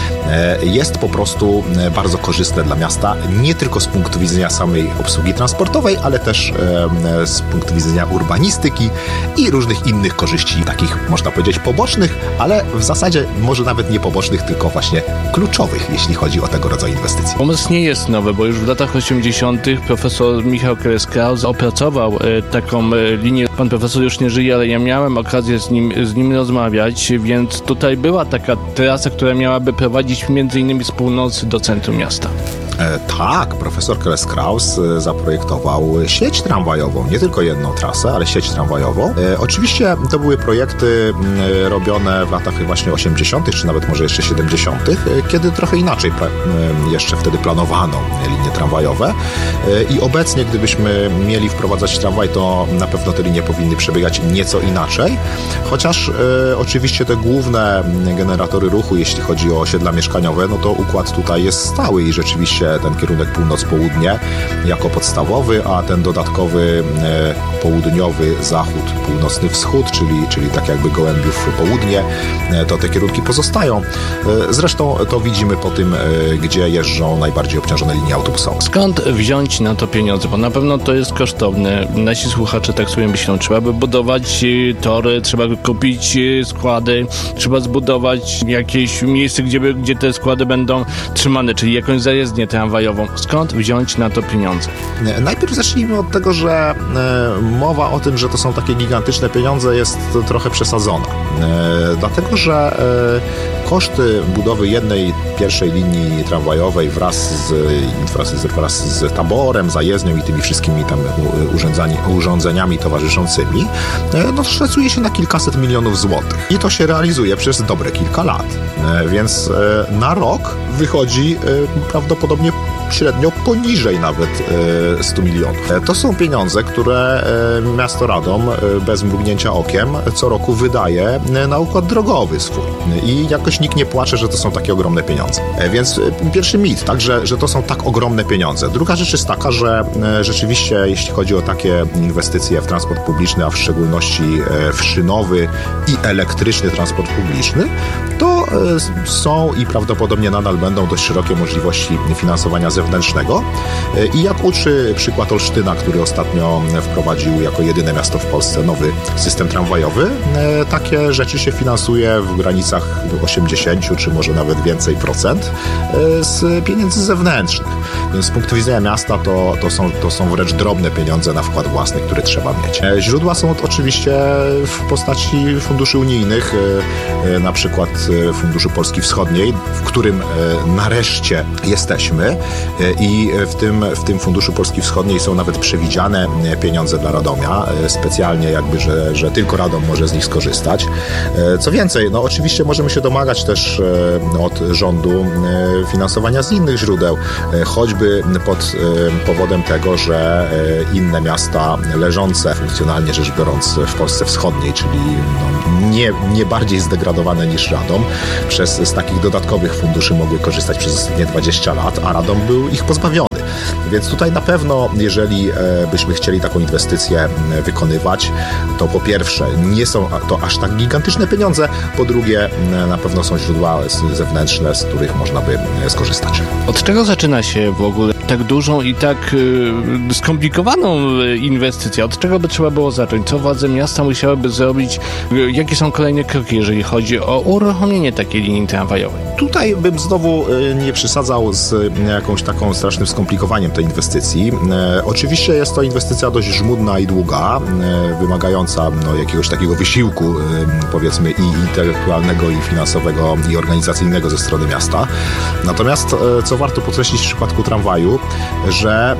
E, jest po prostu bardzo korzystne dla miasta, nie tylko z punktu widzenia samej obsługi transportowej, ale też e, z punktu widzenia urbanistyki i różnych innych korzyści, takich można powiedzieć pobocznych, ale w zasadzie może nawet nie pobocznych, tylko właśnie kluczowych, jeśli chodzi o tego rodzaju inwestycje. Pomysł nie jest nowy, bo już w latach osiemdziesiątych profesor Michał Kress-Krauss opracował e, taką e, linię. Pan profesor już nie żyje, ale ja miałem okazję z nim, z nim rozmawiać, więc tutaj była taka trasa, która miałaby prowadzić między innymi z północy do centrum miasta. E, tak, profesor Kress-Krauss e, zaprojektował sieć tramwajową, nie tylko jedną trasę, ale sieć tramwajową. E, oczywiście to były projekty e, robione w latach właśnie osiemdziesiątych, czy nawet może jeszcze siedemdziesiątych, e, kiedy trochę inaczej pra, e, jeszcze wtedy planowano linie tramwajowe e, i obecnie, gdybyśmy mieli wprowadzać tramwaj, to na pewno te linie powinny przebiegać nieco inaczej, chociaż e, oczywiście te główne generatory ruchu, jeśli chodzi o osiedla mieszkaniowe, no to układ tutaj jest stały i rzeczywiście ten kierunek północ-południe jako podstawowy, a ten dodatkowy e, południowy zachód, północny wschód, czyli, czyli tak jakby Gołębiów południe, e, to te kierunki pozostają. E, zresztą to widzimy po tym, e, gdzie jeżdżą najbardziej obciążone linie autobusowe. Skąd wziąć na to pieniądze? Bo na pewno to jest kosztowne. Nasi słuchacze tak sobie myślą, trzeba by budować tory, trzeba by kupić składy, trzeba zbudować jakieś miejsce, gdzie, by, gdzie te składy będą trzymane, czyli jakąś zajezdnię tramwajową. Skąd wziąć na to pieniądze? Najpierw zacznijmy od tego, że e, mowa o tym, że to są takie gigantyczne pieniądze, jest trochę przesadzona. E, dlatego, że e, koszty budowy jednej, pierwszej linii tramwajowej wraz z infrastrukturą, wraz z taborem, zajezdnią i tymi wszystkimi tam urządzeniami towarzyszącymi, e, no szacuje się na kilkaset milionów złotych. I to się realizuje przez dobre kilka lat. E, więc e, na rok wychodzi e, prawdopodobnie średnio poniżej nawet e, stu milionów. E, to są pieniądze, które e, miasto Radom e, bez mrugnięcia okiem co roku wydaje e, na układ drogowy swój. I jakoś nikt nie płacze, że to są takie ogromne pieniądze. E, więc e, pierwszy mit, tak, że, że to są tak ogromne pieniądze. Druga rzecz jest taka, że e, rzeczywiście jeśli chodzi o takie inwestycje w transport publiczny, a w szczególności e, w szynowy i elektryczny transport publiczny, to e, są i prawdopodobnie nadal będą dość szerokie możliwości finansowania zewnętrznego zewnętrznego. I jak uczy przykład Olsztyna, który ostatnio wprowadził jako jedyne miasto w Polsce nowy system tramwajowy, takie rzeczy się finansuje w granicach osiemdziesiąt czy może nawet więcej procent z pieniędzy zewnętrznych. Więc z punktu widzenia miasta to, to, są, to są wręcz drobne pieniądze na wkład własny, który trzeba mieć. Źródła są oczywiście w postaci funduszy unijnych, na przykład Funduszu Polski Wschodniej, w którym nareszcie jesteśmy i w tym, w tym Funduszu Polski Wschodniej są nawet przewidziane pieniądze dla Radomia, specjalnie jakby, że, że tylko Radom może z nich skorzystać. Co więcej, no oczywiście możemy się domagać też od rządu finansowania z innych źródeł, choćby pod powodem tego, że inne miasta leżące funkcjonalnie rzecz biorąc w Polsce Wschodniej, czyli no, nie, nie bardziej zdegradowane niż Radom, przez z takich dodatkowych funduszy mogły korzystać przez ostatnie dwadzieścia lat, a Radom był ich pozbawiony. Więc tutaj na pewno, jeżeli byśmy chcieli taką inwestycję wykonywać, to po pierwsze nie są to aż tak gigantyczne pieniądze, po drugie na pewno są źródła zewnętrzne, z których można by skorzystać. Od czego zaczyna się w ogóle tak dużą i tak y, skomplikowaną inwestycję? Od czego by trzeba było zacząć? Co władze miasta musiałyby zrobić? Y, jakie są kolejne kroki, jeżeli chodzi o uruchomienie takiej linii tramwajowej? Tutaj bym znowu y, nie przesadzał z y, jakąś taką strasznym skomplikowaniem tej inwestycji. Y, oczywiście jest to inwestycja dość żmudna i długa, y, wymagająca no, jakiegoś takiego wysiłku, y, powiedzmy i intelektualnego, i finansowego, i organizacyjnego ze strony miasta. Natomiast, y, co warto podkreślić w przypadku tramwaju, że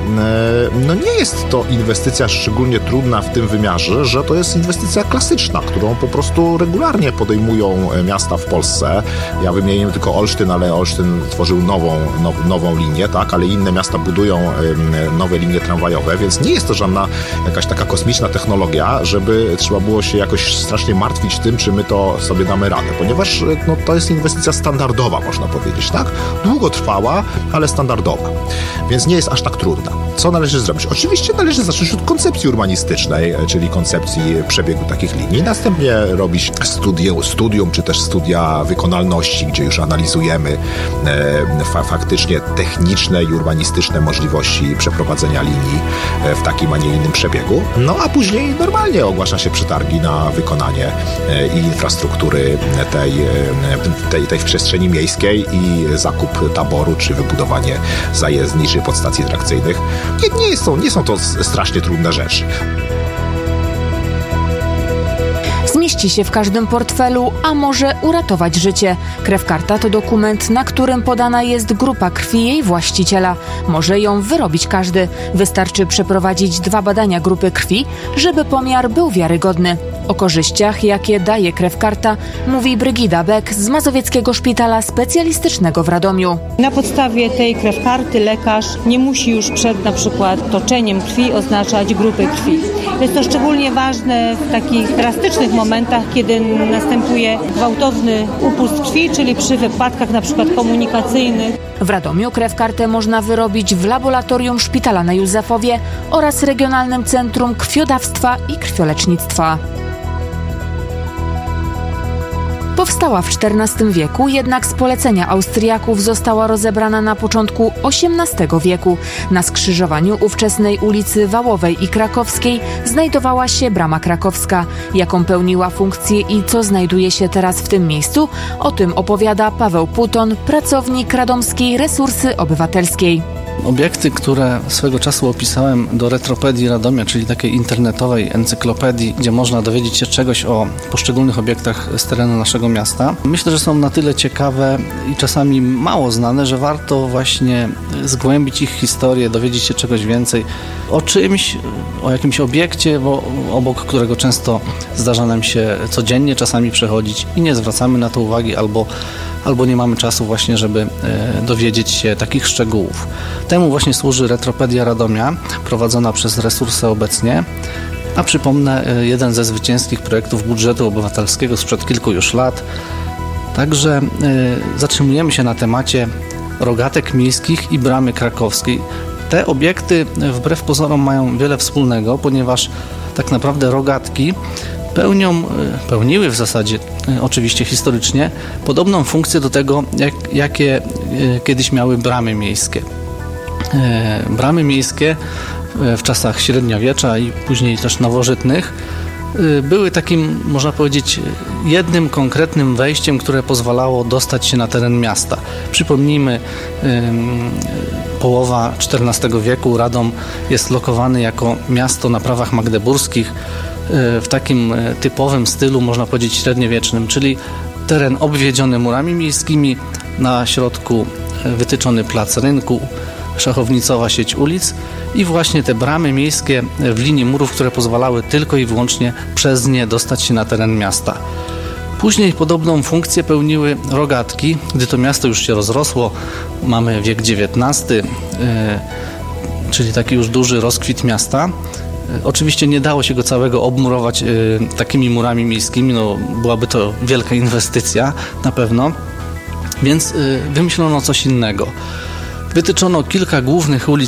no nie jest to inwestycja szczególnie trudna w tym wymiarze, że to jest inwestycja klasyczna, którą po prostu regularnie podejmują miasta w Polsce. Ja wymieniłem tylko Olsztyn, ale Olsztyn tworzył nową, now, nową linię, tak, ale inne miasta budują nowe linie tramwajowe, więc nie jest to żadna jakaś taka kosmiczna technologia, żeby trzeba było się jakoś strasznie martwić tym, czy my to sobie damy radę, ponieważ no, to jest inwestycja standardowa, można powiedzieć, tak? Długotrwała, ale standardowa. Więc nie jest aż tak trudna. Co należy zrobić? Oczywiście należy zacząć od koncepcji urbanistycznej, czyli koncepcji przebiegu takich linii. Następnie robić studium, studium czy też studia wykonalności, gdzie już analizujemy e, fa- faktycznie techniczne i urbanistyczne możliwości przeprowadzenia linii w takim, a nie innym przebiegu. No a później normalnie ogłasza się przetargi na wykonanie e, i infrastruktury tej, e, tej, tej w przestrzeni miejskiej i zakup taboru, czy wybudowanie zajezdni, czy podstacji trakcyjnych. Nie, nie, są, nie są to strasznie trudne rzeczy. Zmieści się w każdym portfelu, a może uratować życie. Krewkarta to dokument, na którym podana jest grupa krwi jej właściciela. Może ją wyrobić każdy. Wystarczy przeprowadzić dwa badania grupy krwi, żeby pomiar był wiarygodny. O korzyściach, jakie daje krewkarta, mówi Brygida Beck z Mazowieckiego Szpitala Specjalistycznego w Radomiu. Na podstawie tej krewkarty lekarz nie musi już przed na przykład toczeniem krwi oznaczać grupy krwi. Jest to szczególnie ważne w takich drastycznych momentach, kiedy następuje gwałtowny upust krwi, czyli przy wypadkach na przykład komunikacyjnych. W Radomiu krewkartę można wyrobić w laboratorium Szpitala na Józefowie oraz Regionalnym Centrum Krwiodawstwa i Krwiolecznictwa. Powstała w czternastym wieku, jednak z polecenia Austriaków została rozebrana na początku osiemnastego wieku. Na skrzyżowaniu ówczesnej ulicy Wałowej i Krakowskiej znajdowała się Brama Krakowska. Jaką pełniła funkcję i co znajduje się teraz w tym miejscu? O tym opowiada Paweł Puton, pracownik Radomskiej Resursy Obywatelskiej. Obiekty, które swego czasu opisałem do Retropedii Radomia, czyli takiej internetowej encyklopedii, gdzie można dowiedzieć się czegoś o poszczególnych obiektach z terenu naszego miasta, myślę, że są na tyle ciekawe i czasami mało znane, że warto właśnie zgłębić ich historię, dowiedzieć się czegoś więcej o czymś, o jakimś obiekcie, bo obok którego często zdarza nam się codziennie czasami przechodzić i nie zwracamy na to uwagi albo albo nie mamy czasu właśnie, żeby e, dowiedzieć się takich szczegółów. Temu właśnie służy Retropedia Radomia, prowadzona przez Resursy obecnie. A przypomnę, e, jeden ze zwycięskich projektów budżetu obywatelskiego sprzed kilku już lat. Także e, zatrzymujemy się na temacie rogatek miejskich i bramy krakowskiej. Te obiekty wbrew pozorom mają wiele wspólnego, ponieważ tak naprawdę rogatki pełnią, pełniły w zasadzie oczywiście historycznie podobną funkcję do tego, jak, jakie kiedyś miały bramy miejskie. Bramy miejskie w czasach średniowiecza i później też nowożytnych były takim, można powiedzieć, jednym konkretnym wejściem, które pozwalało dostać się na teren miasta. Przypomnijmy, połowa czternastego wieku Radom jest lokowany jako miasto na prawach magdeburskich w takim typowym stylu, można powiedzieć, średniowiecznym, czyli teren obwiedziony murami miejskimi, na środku wytyczony plac rynku, szachownicowa sieć ulic i właśnie te bramy miejskie w linii murów, które pozwalały tylko i wyłącznie przez nie dostać się na teren miasta. Później podobną funkcję pełniły rogatki, gdy to miasto już się rozrosło, mamy wiek dziewiętnasty, yy, czyli taki już duży rozkwit miasta. Oczywiście nie dało się go całego obmurować yy, takimi murami miejskimi, no byłaby to wielka inwestycja na pewno, więc yy, wymyślono coś innego. Wytyczono kilka głównych ulic